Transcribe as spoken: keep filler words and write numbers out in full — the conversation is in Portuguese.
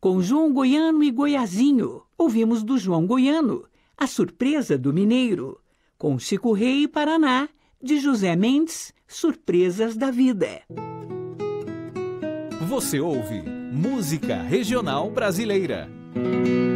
Com João Goiano e Goiazinho, ouvimos do João Goiano, A Surpresa do Mineiro. Com Chico Rei e Paraná, de José Mendes, Surpresas da Vida. Você ouve Música Regional Brasileira.